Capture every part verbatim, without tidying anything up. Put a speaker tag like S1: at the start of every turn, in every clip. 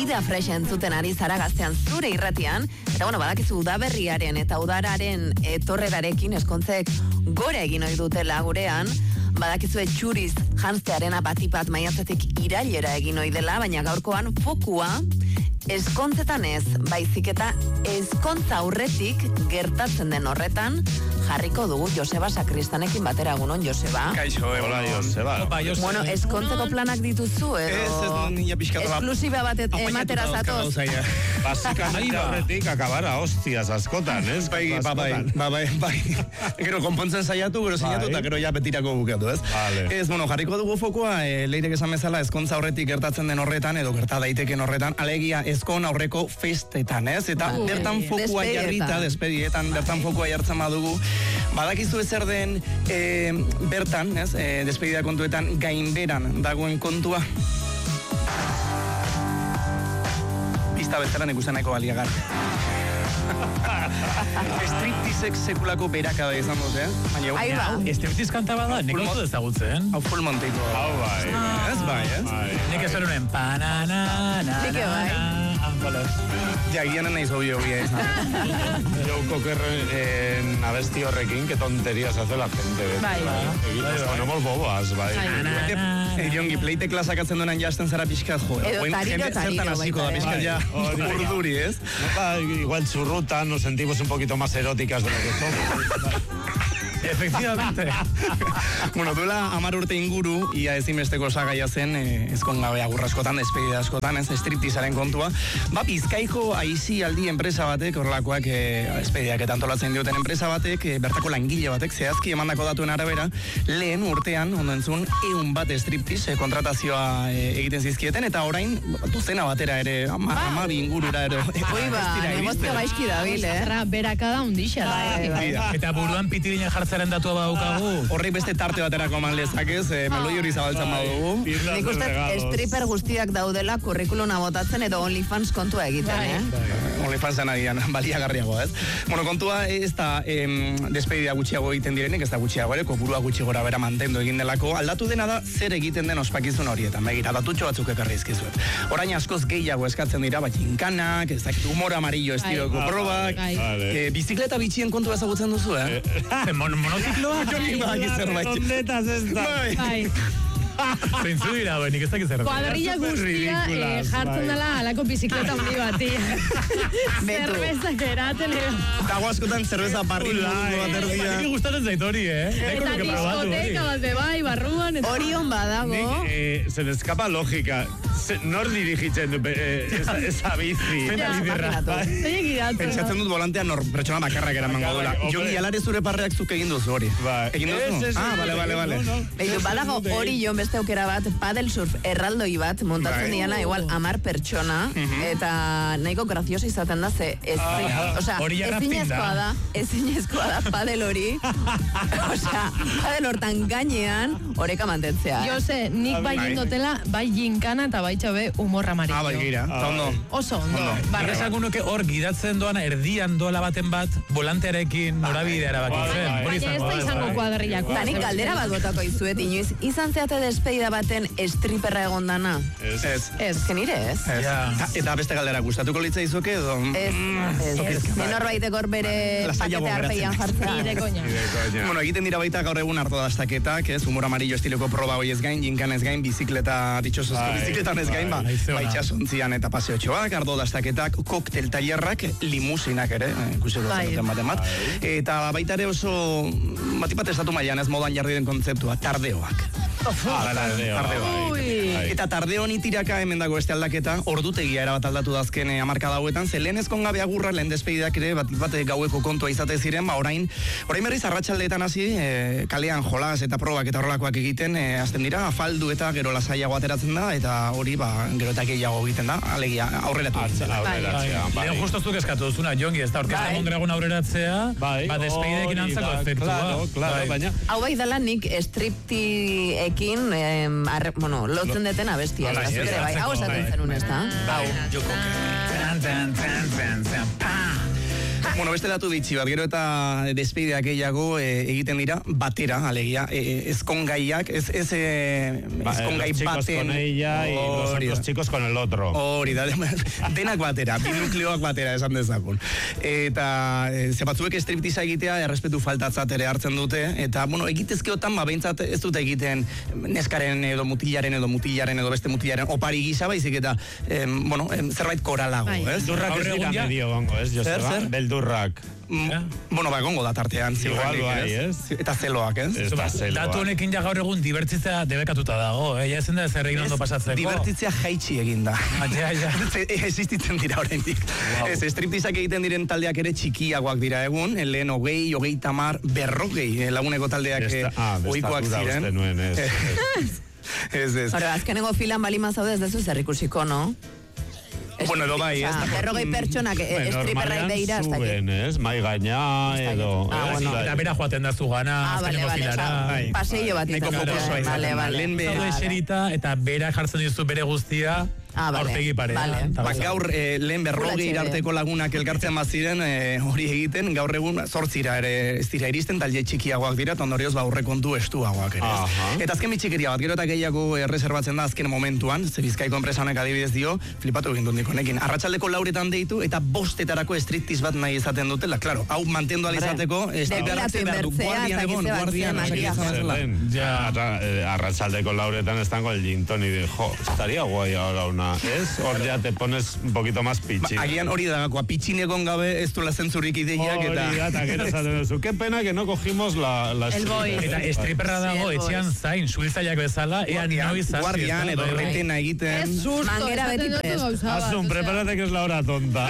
S1: Idea Fresh entzuten ari zara Gaztean zure irratian, eta bueno, badakizu udaberriaren eta udararen etorrerarekin eskontzek gore egin ohi dutela gurean, badakizu etxuriz janztearena batipat maiatzetik irailera egin ohi dela, baina gaurkoan fokua eskontzetan ez, baizik eta eskontza aurretik gertatzen den horretan jarriko dugu Joseba Sakristanekin batera. Egunon, Joseba.
S2: Kaixo, hola, Joseba.
S3: Opa, Joseba.
S1: Bueno, eskontzeko planak dituzu, edo...
S2: Ez, ez, nila pixkatu...
S1: Esklusiba bat ematera zatoz.
S2: Basikamente aurretik akabara hostias askotan, ez?
S4: Bai, ba, bai, ba, bai, bai. Gero, konpontzen saiatu, gero sinatu, eta gero ja betirako bukatu, ez?
S2: Vale.
S4: Ez, bueno, jarriko dugu fokoa, e, leirek esan bezala, eskontza aurretik gertatzen den horretan, edo gerta daiteken horretan, alegia eskon aurreko festetan, ez? Eta
S1: Ui,
S4: bertan fokua jarrita, despedietan, bertan fokua jartzen badugu, badakizu ezer den e, bertan, ez? E, despedida kontuetan gainberan dagoen kontua. Pista bezala ikusten nahiko baliagar. Striptizek sekulako berakada izan dute, eh? Baina,
S1: Ahí va.
S3: Striptiz kantaba da, nik oso ezagutzen.
S4: hau full monteko.
S2: Hau bai.
S4: Ez bai, ez?
S3: Nik ez berunen pananana.
S1: Nik bai.
S4: Jagianen nahi zobi hobia izan.
S2: Joe Cockerren abesti horrekin, que tonterías hace la gente.
S1: Bai, bai.
S2: Bueno, molt boboaz, bai.
S4: E, jongi, pleite klasakatzen duenan jasten zara pixkat, jo.
S1: Edo
S4: Oin
S1: tariro,
S4: jende
S1: tariro,
S4: zertan hasiko da
S1: baita,
S4: pixkat
S2: eh?
S4: ja
S2: Bai, hori.
S4: urduri, ez?
S2: Ba, igual churruta, nos sentimos un poquito más eróticas de lo que somos.
S3: Efectivamente.
S4: Bueno, duela hamar urte inguru, ia ezinbesteko osagaia zen, eh, ezkon gabe agurraskotan, despedida askotan, ez, striptizaren kontua. Ba, Bizkaiko aizi aldi enpresa batek, horrelakoak eh, despedidak eta antolatzen dioten enpresa batek, eh, bertako langile batek, zehazki emandako datuen arabera, lehen urtean, ondo entzun, eun bat striptiz eh, kontratazioa eh, egiten zizkieten, eta orain, duzena batera ere, ama, ama bi ingurura ero.
S1: Ui, ba, negozio gaizki dabil, eh?
S5: Zerra, berakada hundixa da.
S1: Bai, bai.
S3: Eta buruan pitirina jartzaren datua badaukagu.
S4: Horrek beste tarte baterako eman lezakez, eh, meloi hori zabaltzen badugu.
S1: Nik uste stripper guztiak daudela kurrikuluna botatzen edo OnlyFans kontua egiten, eh?
S4: OnlyFansen agian, baliagarriagoa, ez? Bueno, kontua ez da em, despedida gutxiago egiten direnik, ez da gutxiago ere, kopurua gutxi gora bera mantendu egin delako. Aldatu dena da, zer egiten den ospakizun horietan. Begira, datutxo batzuk ekarri izkizuet. Orain askoz gehiago eskatzen dira, bat jinkanak, ez dakit, humor amarillo estiloko
S5: Bai.
S4: probak.
S5: Bai.
S4: Eh, bizikleta bitxien kontua ezagutzen duzu, eh?
S3: Mon monozikloa?
S4: Joni badaki zerbait.
S2: Tondetas ez da.
S4: Bai.
S5: Bai.
S3: Zeintzu dira, bai, nik ez dakit zer.
S5: Kuadrilla guztia eh, jartzen dela alako bizikleta handi bati.
S1: Betu.
S5: Zerbeza geraten.
S4: Dago askotan zerbeza barri moduko bat erdia.
S3: Nik gustatzen zait hori, eh?
S5: Eta diskoteka bat de bai, barruan. eta-
S1: Orion badago.
S2: Nik, eh, se me escapa lógica. Se, nor dirigitzen du eh, esa, esa bici.
S5: Ja.
S1: Imaginatu.
S5: Zein egiratzen.
S4: Pentsatzen dut volantean nor pertsona bakarrak eramango dula.
S2: Bakarrak,
S4: Jon,
S2: hombre.
S4: alare zure parreak zuk egin duzu hori.
S2: Bai.
S4: Egin
S2: Ez,
S4: duzu?
S2: ez,
S4: Ah,
S2: ez,
S4: bale, bale,
S2: no,
S4: bale.
S2: no.
S1: Beitu, badago hori jon beste aukera bat, paddle surf erraldoi bat montatzen
S4: Bai.
S1: diana, igual amar pertsona, eta nahiko grazioso izaten da, ze ez, osea,
S3: hori ja
S1: ezinezkoa
S3: rafting da.
S1: da, ezinezkoa da paddle hori, osea, paddle hortan gainean, oreka mantentzea. eh?
S5: Jose, nik bai jendotela, bai jinkana eta bai txabe humor amarillo.
S4: Ah, bai, gira. Eta ondo.
S5: Oso ondo.
S3: Barra esango nuke hor gidatzen doana erdian doala baten bat, volantearekin norabidea erabakitzen.
S2: Bai,
S3: Hori
S5: Baina ez da
S3: bai,
S5: izango
S3: bai.
S5: kuadrillako.
S1: Eta nik galdera bat botako izuet, inoiz, izan zeate despedida baten stripperra egon dana?
S2: Ez.
S4: Ez.
S1: Ez, que nire ez.
S4: Ez.
S3: Ja.
S4: Ta- Eta beste galdera gustatuko litzaizuke edo?
S1: Ez, ez, ez. Menor baitekor bere
S4: Lasaiago
S1: pakete arpeian
S4: geratzen.
S1: jartzea.
S5: Nire koña.
S2: Ide koña.
S4: Bueno, egiten dira baita gaur egun ardo dastaketak, ez? Humor amarillo estiloko proba hoi ez gain, jinkan ez gain, bizikleta, ditxosozko
S2: Bai,
S4: bizikletan ez gain, ba,
S3: bai, ze ona.
S4: baitxasontzian eta paseotxoak, ardo dastaketak, koktel tailerrak, limusinak ere, eh, ikusiko
S5: Bai.
S4: zenuten baten bat. Eta baita ere oso, batipat estatu mailan ez modan jarri den kontzeptua, tardeoak.
S2: Ah, tardeo.
S4: Tardeo.
S5: Ui.
S2: Bai.
S4: Eta tarde honi tiraka hemen dago este aldaketa, ordutegia erabat aldatu da azken eh, hamarkada hauetan, ze lehen ezkon gabe agurra, lehen despedidak ere, bat, bat gaueko kontua izate ziren, ba orain, orain berriz arratsaldeetan hasi, eh, kalean jolas eta probak eta horrelakoak egiten, eh, hasten dira, afaldu eta gero lasaiago ateratzen da, eta hori, ba, gero eta gehiago egiten da, alegia, aurreratu.
S2: Aurreratzea, bai.
S3: Lehen justo zuk eskatu duzuna, Jongi, ez da orkesta
S1: Bai.
S3: mondragon aurreratzea,
S2: Bai,
S3: ba, despeidekin
S2: hori
S3: antzako
S2: da,
S3: efektua.
S2: Claro, claro,
S3: Bai.
S2: baina...
S1: Hau bai dela nik striptiekin, em, arre, bueno, lotzen deten abestia.
S3: Bai,
S1: ez da,
S3: ez,
S1: zure, bai, hau
S3: atzeko,
S1: esaten
S3: bai.
S1: zenun, ez da?
S3: Bai, Joko. Tan, tan, tan, tan, tan, pa.
S4: Bueno, beste datu bitxi bat, gero eta despedideak gehiago e, egiten dira batera, alegia, e, ezkongaiak, ez, ez e, ezkongai
S2: los chicos
S4: baten.
S2: con ella y los otros chicos con el otro.
S4: Hori da, denak batera, bi nukleoak batera esan dezagun. Eta e, ze batzuek striptiza egitea errespetu faltatzat ere hartzen dute, eta, bueno, egitezkeotan, ba, behintzat ez dute egiten neskaren edo mutilaren edo mutilaren edo beste mutilaren opari gisa, baizik eta, em, bueno, em, zerbait koralago, ez?
S2: Beldurrak ez dira medio gongo, ez, Joseba?
S4: Zer, zer?
S2: Beldurrak.
S4: Mm, bueno, ba, gongo da tartean.
S2: Igual bai, ez?
S4: Eta zeloak, ez?
S2: Eta zeloak.
S3: Datu honekin ja gaur egun dibertitzea debekatuta dago, eh? Ja ezen da zer egin ondo pasatzeko.
S4: Dibertitzea jaitsi egin da.
S3: Ja, ja.
S4: Existitzen dira oraindik.
S3: Wow.
S4: Ez, striptizak egiten diren taldeak ere txikiagoak dira egun, lehen hogei, hogei tamar, berrogei laguneko taldeak
S2: Esta, ah,
S4: ohikoak ziren.
S2: uste nuen, ez.
S4: Ez, ez.
S1: Pero azkenengo filan balima zaude ez dezu zer ikusiko, no?
S4: Bueno, edo bai, ez.
S1: Berrogei pertsonak estriperrai beira, ez dakit.
S2: Zuben, ez? Mai gaina, edo...
S1: Ah, bueno.
S3: Eta bera joaten da zu gana,
S1: Ah, vale,
S3: azkeneko
S1: vale,
S3: filara.
S1: oza, paseillo bat
S4: Neko
S1: izan.
S4: fokosoa izaten
S1: Vale,
S4: da.
S1: vale.
S4: Lehen be-
S3: Zaude eserita, eta bera jartzen dizu bere guztia,
S1: Ah, vale.
S3: aurpegi parean.
S1: Vale.
S3: Eta
S4: Ba,
S3: gauza.
S4: gaur eh, lehen berrogei
S1: Hola,
S4: arteko lagunak elkartzen baziren eh, hori egiten, gaur egun zortzira ere ez dira iristen, talde txikiagoak dira, eta ondorioz ba aurrekontu estuagoak ere. ez.
S2: Aha.
S4: Eta azken bitxikeria bat, gero eta gehiago erreserbatzen da azken momentuan, ze Bizkaiko enpresa honek adibidez dio, flipatu egin dut nikonekin. Arratsaldeko lauretan deitu eta bostetarako striptiz bat nahi izaten dutela, claro, hau mantendu ahal izateko, striperrak
S1: depilatu
S4: behar du,
S1: inbertzea,
S4: guardian
S1: eta
S4: egon,
S1: gize bat
S4: guardian,
S1: zen,
S4: osea,
S1: Maria.
S4: izan bezala.
S2: Zelen,
S3: Ya.
S2: Arra- eh, arratsaldeko lauretan están con el gin tonic de, jo, estaría guay ahora una, ¿es? Hor ya te pones un poquito más pichi.
S4: Ba, agian hori da gakoa, pitxinegon gabe ez duela zentzurik ideiak eta...
S2: Hori da, eta gero esaten duzu, qué pena que no cogimos la... la
S5: El boy.
S3: Eta estriperra dago,
S1: Sí,
S3: etxean
S1: boys.
S3: zain, suhiltzaiak bezala, ea
S4: Guardian,
S3: noiz hasi.
S4: guardian edo retena egiten...
S5: Ez susto,
S1: Mangera
S5: esaten
S1: beti
S5: dut
S1: prest.
S5: gauza bat,
S2: Asun,
S5: osea.
S2: prepárate que es la hora tonta.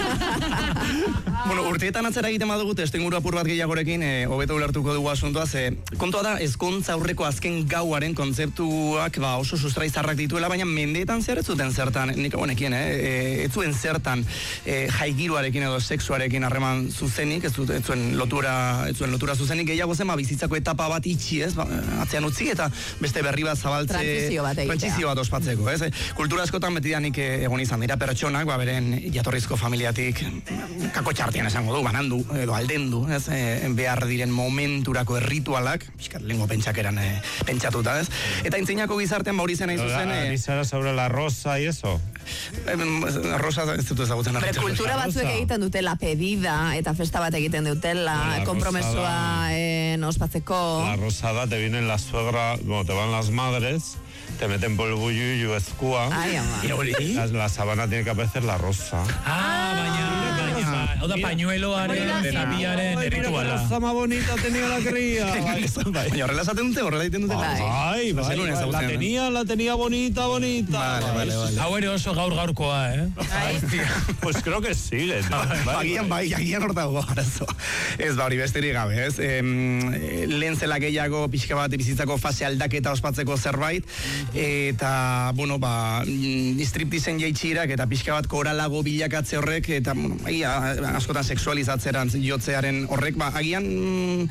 S4: Bueno, urteetan atzera egiten badugu, testu inguru apur bat gehiagorekin, eh, hobeto ulertuko dugu asuntoa, ze kontua da, ezkontza aurreko azken gauaren kontzeptuak ba, oso sustraizarrak dituela, baina mendeetan zer ez zuten zertan, nik honekien, eh, eh, ez zuen zertan eh, jaigiruarekin edo sexuarekin harreman zuzenik, ez, zuen- ez zuen lotura, ez zuen lotura zuzenik, gehiago zen, ba, bizitzako etapa bat itxi, ez, ba, atzean utzi, eta beste berri bat zabaltze...
S1: Trantsizio bat egitea.
S4: trantsizio bat ospatzeko, ez? Eh, Kultura askotan betidanik eh, egon izan dira pertsonak, ba, beren jatorrizko familiatik kako txartian esango du, banandu edo aldendu, ez? Eh, behar diren momenturako erritualak, pixkat lengo pentsakeran eh, pentsatuta, ez? Eta intzeinako gizartean ba hori zen nahi zuzen... eh,
S2: Avisara sobre la rosa y eso.
S4: em, rosa ez dut ezagutzen.
S1: Bere
S4: arratsaldeko.
S1: kultura batzuek
S2: Rosa.
S1: egiten dute la pedida, eta festa bat egiten dutela,
S2: La
S1: kompromesua
S2: rosada.
S1: eh, ospatzeko.
S2: La rosada te vienen la suegra, bueno, te van las madres, te meten por el bulluyu ezkua.
S1: Ai, ama.
S4: Y hori?
S2: La, la sabana tiene que aparecer la rosa.
S3: Ah, baina, baina, hau da pañueloaren, terapiaren errituala.
S2: más bonita tenía la cría.
S4: Baina horrela esaten dute, horrela egiten dute.
S1: Bai.
S2: Ay,
S4: Ba,
S2: bai,
S4: zenuen
S2: la
S4: ezagutzen, eh?
S2: tenía, la tenía bonita, bonita.
S4: Vale, vale, vale.
S3: Hau ere oso gaur gaurkoa, eh?
S2: Pues creo que sigue.
S4: Agian bai, agian hor dago arazo. Ez ba hori besterik gabe, ez? Em, eh, lehen zela gehiago pixka bat bizitzako fase aldaketa ospatzeko zerbait, eta, bueno, ba, mm, striptizen jaitxirak eta pixka bat koralago bilakatze horrek, eta, bueno, agia, askotan sexualizatzeran jotzearen horrek, ba, agian, mm,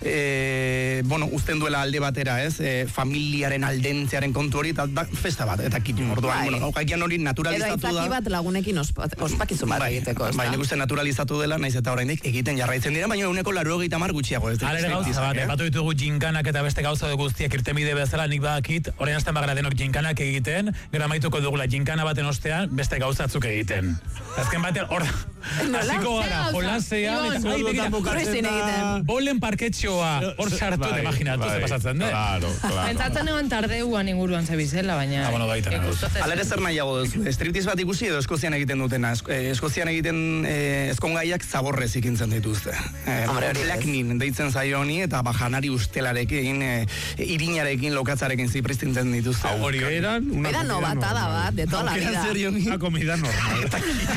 S4: e, bueno, uzten duela alde batera, ez? E, familiaren aldentzearen kontu hori, eta da, festa bat, eta kitu, orduan,
S1: Bai.
S4: bueno, agian hori
S1: Edo
S4: naturalizatu da.
S1: aitzaki bat lagunekin ospa- ospakizun bat egiteko, ez
S4: Bai,
S1: da?
S4: nik uste naturalizatu dela, naiz eta oraindik egiten jarraitzen dira, baina uneko laurogeita hamar gutxiago ez.
S3: Hala ere gauza bat,
S4: eh?
S3: epatu ditugu jinkanak eta beste gauza guztiak irtenbide bezala, nik badakit, orain hasten bagara denok jinkanak egiten, gero amaituko dugula jinkana baten ostean, beste gauzatzuk egiten. Azken batean, hor,
S1: Nola?
S3: hasiko
S5: Zer
S3: gara,
S5: gauza?
S3: jolasean,
S5: Ibon.
S3: eta, ai, begira,
S1: Horrezin egiten.
S3: bolen parketxoa, hor sartu, eta imaginatu, ze pasatzen, de?
S2: Claro, claro.
S5: Pentsatzen egon tardeuan inguruan zebizela, baina...
S3: Ah, bueno, baita, nago.
S5: ikustote-
S4: Hala ere zer nahiago duzu, striptiz bat ikusi edo Eskozian egiten dutena, Esko- eh, Eskozian egiten eh, ezkongaiak zaborrez ikintzen dituzte. Eh,
S1: Hombre, hori ez.
S4: Blacknin deitzen zaio honi eta bajanari ustelarekin, eh, irinarekin, lokatzarekin zipristintzen dituzte.
S2: Aukeran, una
S1: Era
S2: comida
S1: novatada
S2: normal.
S1: bat, de toda la
S4: Aukeran
S1: vida.
S4: zer, Joni?
S2: Una comida normal.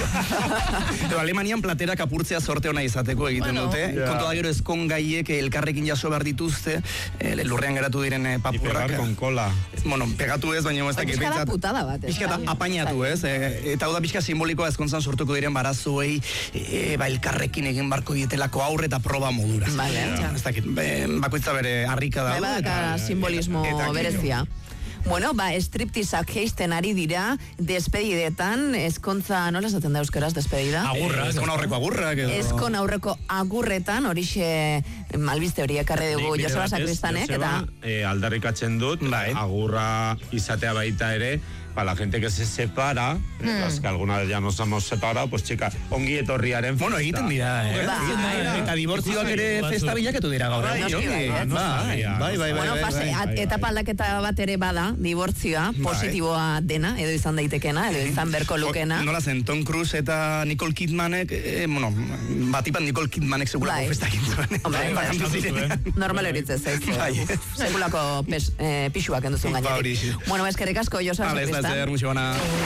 S4: Edo Alemanian platerak apurtzea sorte ona izateko egiten
S5: Bueno.
S4: dute.
S2: Ja.
S4: Kontu da gero ezkongaiek elkarrekin jaso behar dituzte, eh, lurrean geratu diren eh,
S2: Y
S4: papurrak.
S2: pegar con cola.
S4: Bueno, pegatu ez, baina ez dakit.
S1: Pixka da
S4: behintzat-
S1: putada bat, ez
S4: Pixka da
S1: da?
S4: apainatu ez, e, eta hau da pixka simbolikoa ezkontzan sortuko diren barazuei e, ba, elkarrekin egin barko dietelako aurre eta proba modura.
S1: Vale.
S4: Ez dakit, be, bakoitza bere harrika
S1: Bai,
S4: dago.
S1: badaka
S4: eta-
S1: simbolismo
S4: eta- eta-
S1: berezia. Bueno, ba, striptizak geisten ari dira, despedidetan, ezkontza, nola esaten da euskaraz despedida?
S3: Agurra.
S4: Ezkon aurreko agurrak edo...
S1: Ezkon aurreko agurretan, horixe albiste hori ekarri dugu Joseba Sakristanek, eta...
S2: Eh, aldarrikatzen dut,
S4: Bai.
S2: agurra izatea baita ere, para la gente que se separa, hmm. las que alguna vez ya nos hemos separado, pues chica, ongi etorriaren festa.
S4: Bueno, egiten dira, eh?
S1: Ba,
S4: Egiten dira, eta dibortzioak ere festa bilakatu dira gaur.
S2: Bai,
S4: egun,
S1: bai,
S4: no?
S1: bai,
S4: Bai, bai, bai.
S1: Bueno,
S4: bai,
S1: pase,
S4: bai,
S1: at-
S4: bai,
S1: etapa
S4: bai.
S1: aldaketa bat ere bada, dibortzioa,
S4: Bai.
S1: positiboa dena, edo izan daitekena, edo izan berko lukena.
S4: Nola zen, Tom Cruise eta Nicole Kidmanek, eh, bueno, batipan Nicole Kidmanek segulako
S1: Bai.
S4: festak intzuen.
S1: Hombre, bai,
S4: Bakantu ziren.
S1: Normal horitzez, ez.
S4: Bai.
S1: Segulako pes, eh, pixuak enduzun
S4: Ba,
S1: gainetik.
S4: hori.
S1: Bueno, eskerrik asko, Joseba
S4: Hala, ez da
S1: Sakristan.
S4: zer, mucho bana.